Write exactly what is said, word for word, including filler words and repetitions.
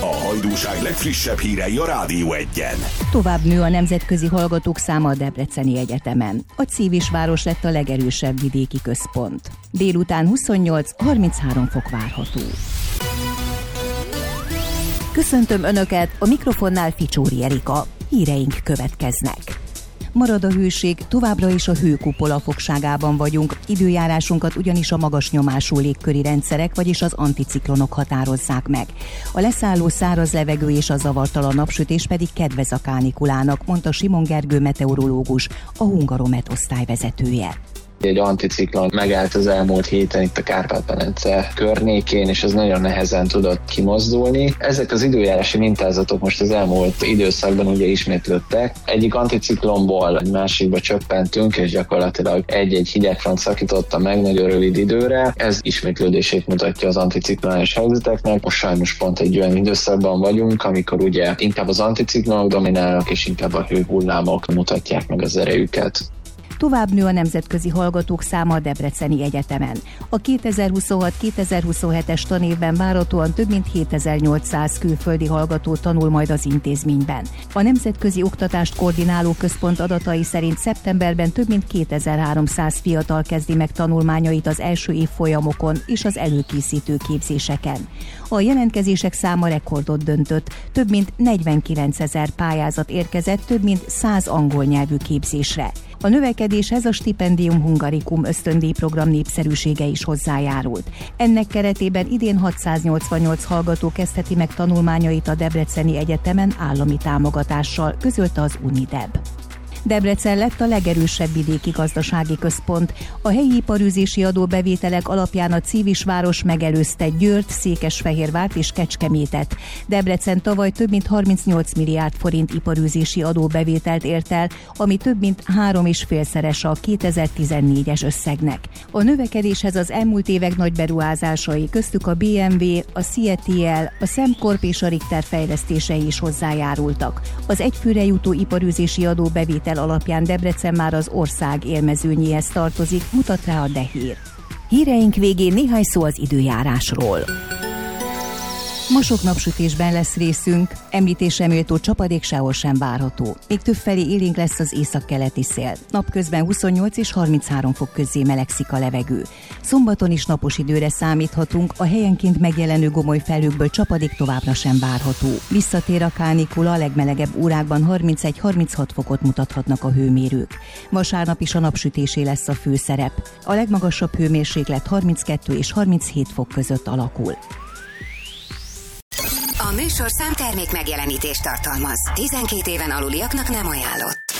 A Hajdúság legfrissebb hírei a Rádió Egyen. Tovább nő a nemzetközi hallgatók száma a Debreceni Egyetemen. A Civisváros lett a legerősebb vidéki központ. Délután huszonnyolc-harminchárom fok várható. Köszöntöm Önöket, a mikrofonnál Ficsóri Erika. Híreink következnek. Marad a hőség, továbbra is a hőkupola fogságában vagyunk, időjárásunkat ugyanis a magas nyomású légköri rendszerek, vagyis az anticiklonok határozzák meg. A leszálló száraz levegő és a zavartalan napsütés pedig kedvez a kánikulának, mondta Simon Gergő meteorológus, a Hungaromet osztályvezetője. Egy anticiklon megállt az elmúlt héten itt a Kárpát-medence környékén, és ez nagyon nehezen tudott kimozdulni. Ezek az időjárási mintázatok most az elmúlt időszakban ugye ismétlődtek. Egyik anticiklonból egy másikba csöppentünk, és gyakorlatilag egy-egy hidegfront szakította meg nagyon rövid időre. Ez ismétlődését mutatja az anticiklonális helyzeteknek. Most sajnos pont egy olyan időszakban vagyunk, amikor ugye inkább az anticiklonok dominálnak, és inkább a hőhullámok mutatják meg az erejüket. Tovább nő a nemzetközi hallgatók száma a Debreceni Egyetemen. A kétezer-huszonhat kétezer-huszonhetes tanévben várhatóan több mint hétezer-nyolcszáz külföldi hallgató tanul majd az intézményben. A Nemzetközi Oktatást Koordináló Központ adatai szerint szeptemberben több mint kétezer-háromszáz fiatal kezdi meg tanulmányait az első évfolyamokon és az előkészítő képzéseken. A jelentkezések száma rekordot döntött, több mint negyvenkilencezer pályázat érkezett több mint száz angol nyelvű képzésre. A növekedéshez a Stipendium Hungarikum ösztöndíjprogram népszerűsége is hozzájárult. Ennek keretében idén hatszáznyolcvannyolc hallgató kezdheti meg tanulmányait a Debreceni Egyetemen állami támogatással, közölte az Unideb. Debrecen lett a legerősebb vidéki gazdasági központ. A helyi iparűzési adóbevételek alapján a Civisváros megelőzte Győrt, Székesfehérvárt és Kecskemétet. Debrecen tavaly több mint harmincnyolc milliárd forint iparűzési adóbevételt ért el, ami több mint három és félszeres a kétezer-tizennégyes összegnek. A növekedéshez az elmúlt évek nagy beruházásai, köztük a bé em vé, a cé e té el, a Sembcorp és a Richter fejlesztései is hozzájárultak. Az egyfőre jutó iparűzési adóbevétel alapján Debrecen már az ország élmezőnyéhez tartozik, mutat rá a Dehír. Híreink végén néhány szó az időjárásról. Ma sok napsütésben lesz részünk, említésre méltó csapadék sehol sem várható. Még többfelé élénk lesz az északkeleti szél. Napközben huszonnyolc és harminchárom fok közé melegszik a levegő. Szombaton is napos időre számíthatunk, a helyenként megjelenő gomoly felhőkből csapadék továbbra sem várható. Visszatér a kánikula, a legmelegebb órákban harmincegy-harminchat fokot mutathatnak a hőmérők. Vasárnap is a napsütésé lesz a főszerep. A legmagasabb hőmérséklet harminckettő és harminchét fok között alakul. A műsor számtermék megjelenítést tartalmaz. tizenkét éven aluliaknak nem ajánlott.